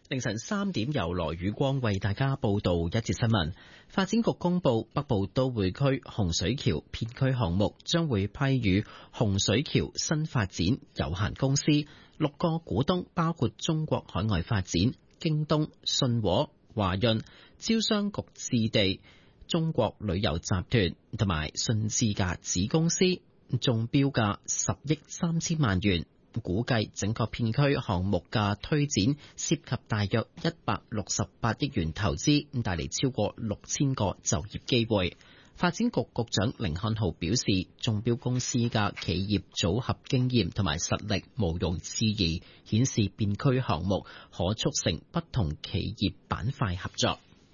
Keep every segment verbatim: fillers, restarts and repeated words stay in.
凌晨三點由羅宇光為大家報道一節新聞。發展局公布北部都會區洪水橋片區項目將會批予洪水橋新發展有限公司，六個股東包括中國海外發展、京東、信和、華潤、招商局置地、中國旅遊集團同埋信置嘅子公司，中標價十億三千萬元。估計整個片區項目嘅推展涉及大約一百六十八億元投資，帶嚟超過六千個就業機會。發展局局長甯漢豪表示，中標公司嘅企業組合經驗同埋實力毋庸置疑，顯示片區項目可促成不同企業板塊合作。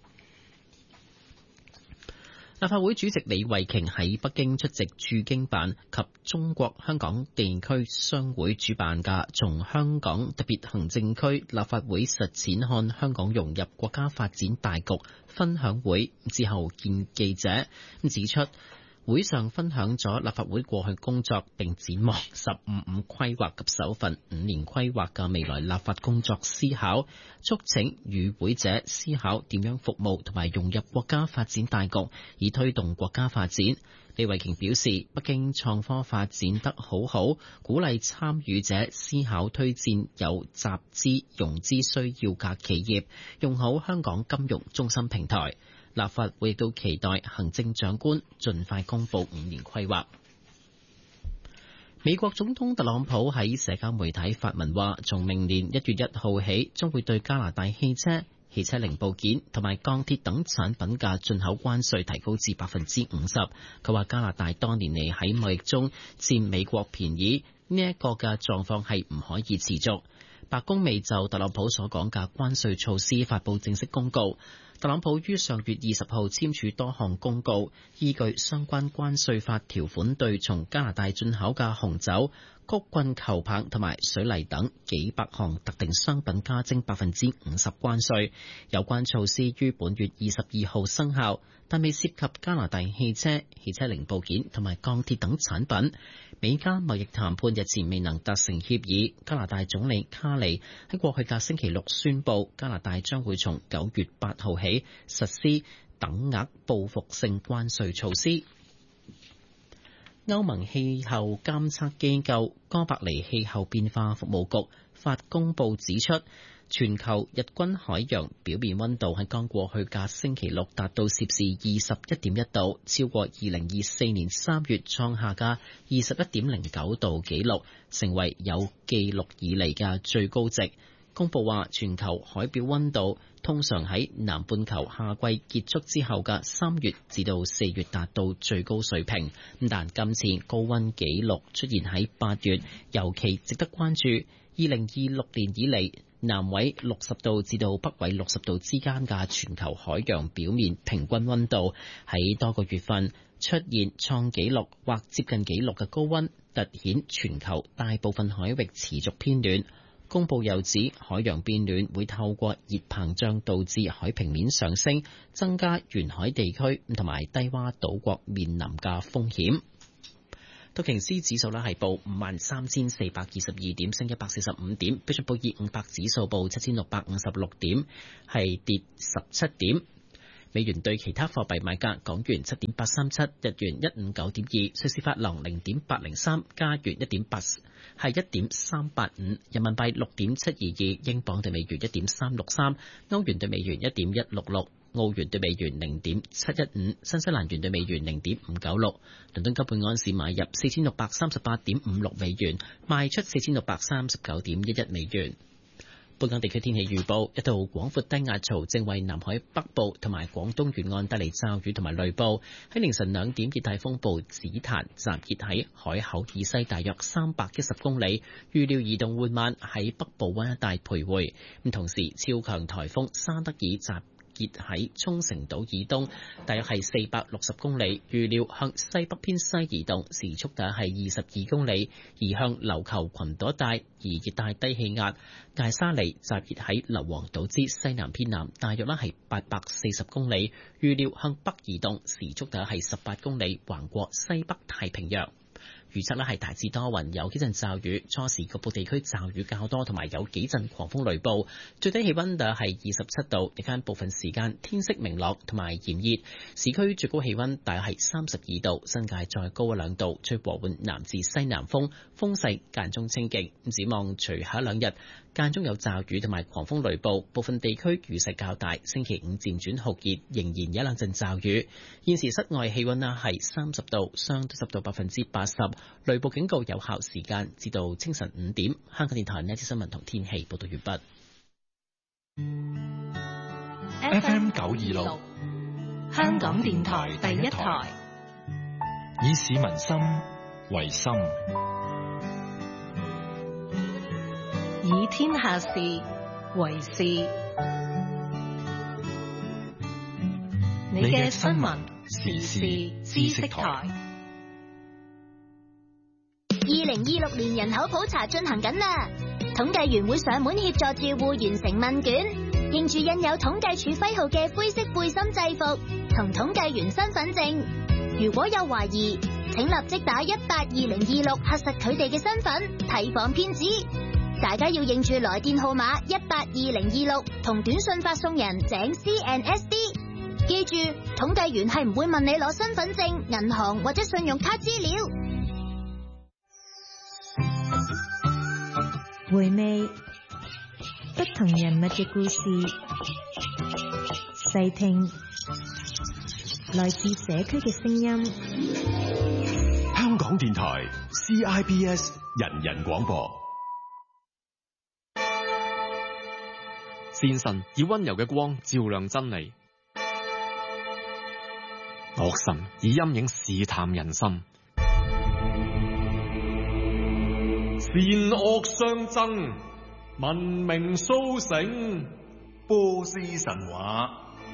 立法會主席李慧瓊喺北京出席駐京辦及中國香港地區商會主辦嘅從香港特別行政區立法會實踐看香港融入國家發展大局分享會之後見記者，指出會上分享咗立法會過去工作，並展望十五五規劃及首份五年規劃嘅未來立法工作思考，促請與會者思考點樣服務同埋融入國家發展大局，以推動國家發展。李慧瓊表示，北京創科發展得好好，鼓勵參與者思考推薦有集資融資需要嘅企業，用好香港金融中心平台。立法會亦都期待行政長官盡快公布五年規劃。美國總統特朗普喺社交媒體發文話，從明年一月一號起，將會對加拿大汽車、汽車零部件同埋鋼鐵等產品嘅進口關稅提高至百分之五十。佢話加拿大多年嚟喺貿易中佔美國便宜，呢一個嘅狀況係唔可以持續。白宮未就特朗普所講嘅關稅措施發布正式公告。特朗普於上月二十號簽署多項公告，依據相關關稅法條款，對從加拿大進口嘅紅酒、曲棍球棒同埋水泥等幾百項特定商品加徵百分之五十關稅。有關措施於本月二十二號生效，但未涉及加拿大汽車、汽車零部件同埋鋼鐵等產品。美加貿易談判日前未能達成協議。加拿大總理卡尼喺過去嘅星期六宣布，加拿大將會從九月八號起實施等額報復性關稅措施。歐盟氣候監測機構哥白尼氣候變化服務局發公報指出，全球日均海洋表面溫度喺剛過去嘅星期六達到攝氏二十一點一度，超過二零二四年三月創下嘅二十一點零九度紀錄，成為有記錄以嚟嘅最高值。公佈話，全球海表溫度通常喺南半球夏季結束之後嘅三月至到四月達到最高水平，但今次高溫紀錄出現喺八月，尤其值得關注。二零二六年以嚟，南緯六十度至到北緯六十度之間嘅全球海洋表面平均溫度喺多個月份出現創紀錄或接近紀錄嘅高溫，凸顯全球大部分海域持續偏暖。公佈又指，海洋變暖會透過熱膨脹導致海平面上升，增加沿海地區同埋低洼島國面臨嘅風險。道瓊斯指數咧係報五萬三千四百二十二點，升一百四十五點；標準普爾五百指數報七千六百五十六點，係跌十七點。美元對其他貨幣買價：港元七點八三七，日元一五九點二，瑞士法郎零點八零三，加元一點八係一點三八五，人民幣六點七二二，英鎊對美元一點三六三，歐元對美元一點一六六，澳元對美元零點七一五，新西蘭元對美元零點五九六。倫敦金本安士買入四千六百三十八點五六美元，賣出四千六百三十九點一一美元。本港地區天氣預報：一道廣闊低壓槽正為南海北部同埋廣東沿岸帶嚟驟雨同埋雷暴。喺凌晨兩點，熱帶風暴紫檀集結喺海口以西大約三百一十公里，預料移動緩慢喺北部灣一帶徘徊。咁同時，超強颱風沙德爾集結喺沖繩島以東，大約係四百六十公里，預料向西北偏西移動，時速大約係二十二公里，移向琉球群島帶。而熱帶低氣壓艾沙尼集結喺硫磺島之西南偏南，大約咧係八百四十公里，預料向北移動，時速大約係十八公里，橫過西北太平洋。 預測呢係大致多雲，有幾陣驟雨，初時局部地區驟雨較多，同埋有幾陣狂風雷暴。最低氣溫大約係二十七度，日間部分時間天色明朗同埋炎熱。市區最高氣溫大約係三十二度，新界再高一兩度，吹和緩南至西南風，風勢間中清勁。展望隨後一兩日間中有驟雨同埋狂風雷暴，部分地區雨勢較大。星期五漸轉酷熱，仍然有一兩陣驟雨。現時室外氣溫呢係三十度，相對濕度百分之八十，雷暴警告有效時間至到清晨五點。香港電台呢一節新聞同天氣報道完畢。 F M 九二六，香港電台第一台，以市民心為心， 以天下事為事。你嘅新聞時事知識台。 二零二六年人口普查進行緊啦，統計員會上門協助住戶完成問卷。認住印有統計處徽號嘅灰色背心制服同統計員身份證，如果有懷疑，請立即打一八二零二六核實佢哋嘅身份，提防騙子。大家要認住來電號碼一八二零二六同短信發送人井 C N S D。記住，統計員係唔會問你攞身份證、銀行或者信用卡資料。 回味不同人物嘅故事，細聽來自社區嘅聲音。 香港電台 C I B S 人人廣播。 善神以溫柔嘅光照亮真理，惡神以陰影試探人心。 善惡相爭，文明蘇醒。波斯神話。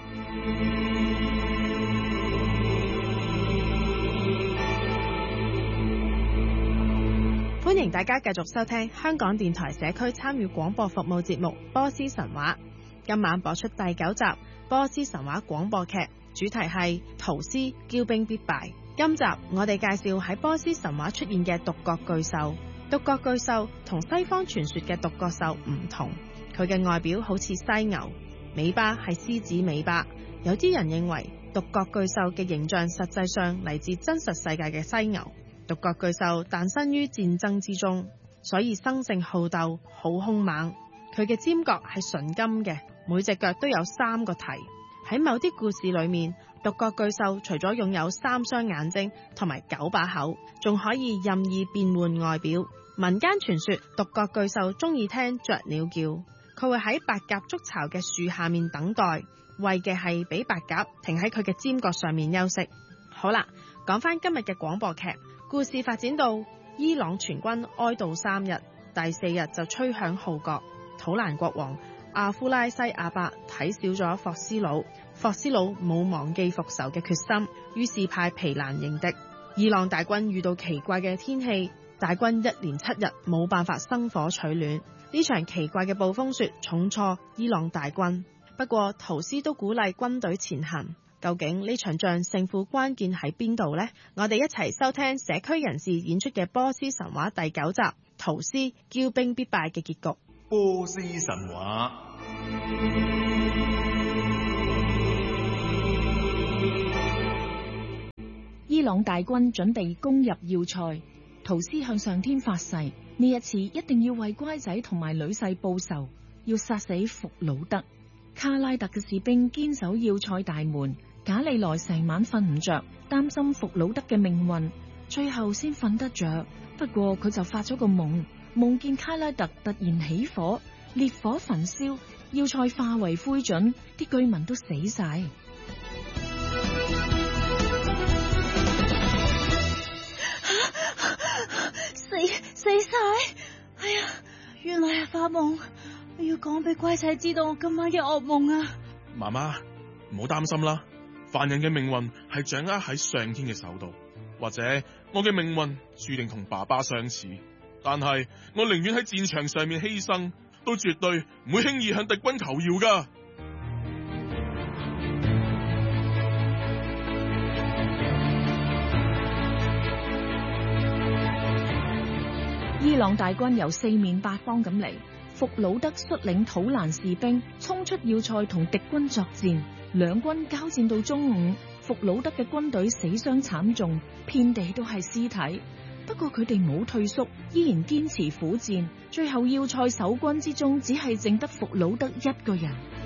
歡迎大家繼續收聽香港電台社區參與廣播服務節目《波斯神話》。今晚播出第九集《波斯神話》廣播劇，主題係圖斯驕兵必敗。今集我哋介紹喺波斯神話出現嘅獨角巨獸。獨角巨獸同西方傳說嘅獨角獸唔同，佢嘅外表好似犀牛，尾巴係獅子尾巴。有啲人認為獨角巨獸嘅形象實際上嚟自真實世界嘅犀牛。獨角巨獸誕生於戰爭之中，所以生性好鬥，好兇猛。佢嘅尖角係純金嘅，每隻腳都有三個蹄。喺某啲故事裏面，獨角巨獸除咗擁有三雙眼睛同埋九把口，仲可以任意變換外表。民間傳說獨角巨獸中意聽雀鳥叫，佢會喺白鴿築巢嘅樹下面等待，為嘅係俾白鴿停喺佢嘅尖角上面休息。好啦，講翻今日嘅廣播劇，故事發展到伊朗全軍哀悼三日，第四日就吹響號角。土蘭國王阿夫拉西亞伯睇小咗霍斯魯，霍斯魯冇忘記復仇嘅決心，於是派皮蘭迎敵。伊朗大軍遇到奇怪嘅天氣，大軍一連七日冇辦法生火取暖。呢場奇怪嘅暴風雪重挫伊朗大軍，不過圖斯都鼓勵軍隊前行。究竟呢場仗勝負關鍵喺邊度呢？我哋一齊收聽社區人士演出嘅波斯神話第九集《圖斯驕兵必敗》嘅結局。 波斯神話。 伊朗大軍準備攻入要塞，圖斯向上天發誓，呢一次一定要為乖仔同埋女婿報仇，要殺死弗魯德。卡拉特嘅士兵堅守要塞大門，賈利萊成晚瞓唔着，擔心弗魯德嘅命運，最後先瞓得着。不過佢就發咗個夢，夢見卡拉特突然起火，烈火焚燒，要塞化為灰燼，啲居民都死晒。 死死晒！哎呀，原來係發夢，我要講俾乖仔知道我今晚嘅噩夢啊！ 媽媽，唔好擔心啦，凡人嘅命運係掌握喺上天嘅手度，或者我嘅命運注定同爸爸相似，但係我寧願喺戰場上面犧牲，都絕對唔會輕易向敵軍求饒噶。 朗大軍由四面八方咁嚟，伏魯德率領土蘭士兵衝出要塞同敵軍作戰，兩軍交戰到中午，伏魯德嘅軍隊死傷慘重，遍地都係屍體。不過佢哋冇退縮，依然堅持苦戰，最後要塞守軍之中只係剩得伏魯德一個人。